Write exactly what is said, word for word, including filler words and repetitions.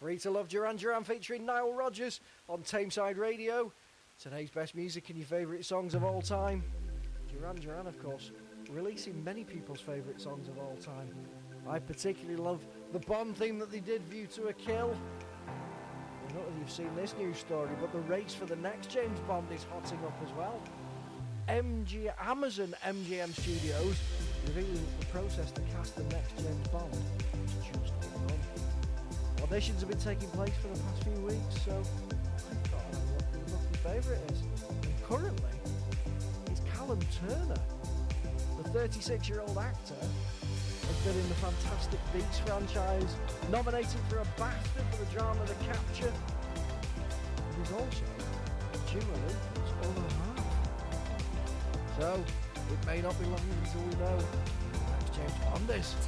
Rita Love Duran Duran featuring Nile Rodgers on Tameside Radio. Today's best music and your favourite songs of all time. Duran Duran, of course, releasing many people's favourite songs of all time. I particularly love the Bond theme that they did, View to a Kill. I don't know if you've seen this news story, but the race for the next James Bond is hotting up as well. M G Amazon M G M Studios revealing the process to cast the next James Bond. Auditions have been taking place for the past few weeks, so I thought I'd know what your lucky favourite is. And currently, it's Callum Turner. The thirty-six-year-old actor has been in the Fantastic Beasts franchise, nominated for a BAFTA for the drama The Capture, and he's also Dua Lipa's other half. So, it may not be long until we know who the next James Bond is.